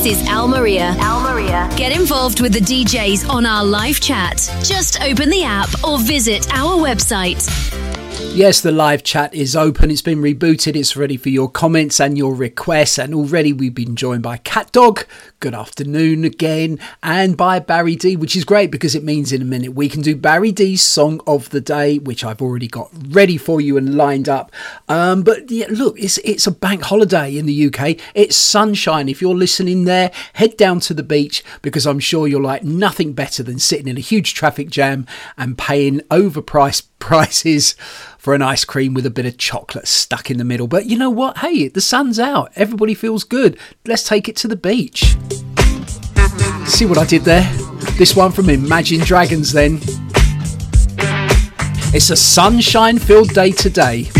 This is Al Maria. Get involved with the DJs on our live chat. Just open the app or visit our website. Yes, the live chat is open. It's been rebooted. It's ready for your comments and your requests. And already we've been joined by Cat Dog. Good afternoon again. And by Barry D, which is great because it means in a minute we can do Barry D's song of the day, which I've already got ready for you and lined up. But yeah, look, it's a bank holiday in the UK. It's sunshine. If you're listening there, head down to the beach because I'm sure you'll like nothing better than sitting in a huge traffic jam and paying overpriced prices for an ice cream with a bit of chocolate stuck in the middle. But you know what? Hey, the sun's out. Everybody feels good. Let's take it to the beach. See what I did there? This one from Imagine Dragons then. It's a sunshine-filled day today.